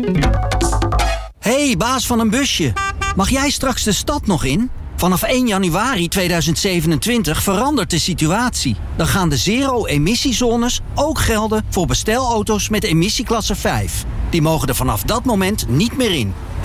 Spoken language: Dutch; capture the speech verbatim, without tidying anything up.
Hey, baas van een busje. Mag jij straks de stad nog in? Vanaf één januari tweeduizend zevenentwintig verandert de situatie. Dan gaan de zero-emissiezones ook gelden voor bestelauto's met emissieklasse vijf. Die mogen er vanaf dat moment niet meer in.